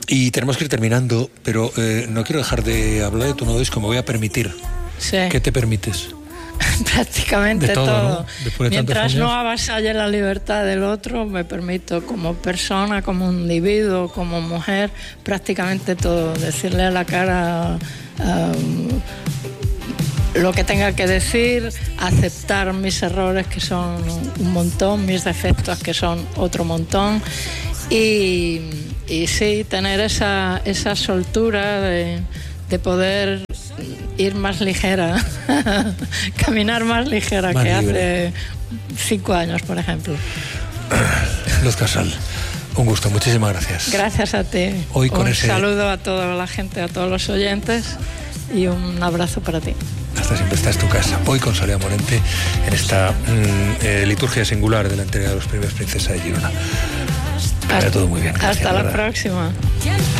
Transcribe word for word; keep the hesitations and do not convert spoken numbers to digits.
Y tenemos que ir terminando, pero eh, no quiero dejar de hablar de tu nuevo disco, me voy a permitir. Sí. ¿Qué te permites? Prácticamente de todo, todo. ¿no? Después de Mientras tantos años. no avasalle la libertad del otro, me permito como persona, como individuo, como mujer, prácticamente todo. Decirle a la cara um, lo que tenga que decir, aceptar mis errores, que son un montón, mis defectos, que son otro montón, y, y sí, tener esa, esa soltura de, de poder ir más ligera, caminar más ligera más que libre. hace cinco años, por ejemplo. Luz Casal, un gusto, muchísimas gracias. Gracias a ti. Hoy con un ese... saludo a toda la gente, a todos los oyentes, y un abrazo para ti. Hasta siempre, esta es tu casa. Hoy con Soledad Morente en esta mmm, eh, liturgia singular de la entrega de los premios Princesa de Girona. Que vaya todo muy bien. Gracias, Hasta la ¿verdad? próxima.